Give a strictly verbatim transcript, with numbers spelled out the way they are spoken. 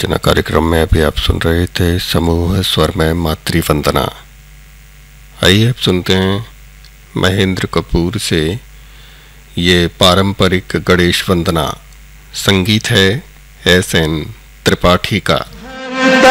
अर्चना कार्यक्रम में अभी आप सुन रहे थे समूह स्वर में मातृ वंदना। आइए अब सुनते हैं महेंद्र कपूर से ये पारंपरिक गणेश वंदना। संगीत है एस एन त्रिपाठी का।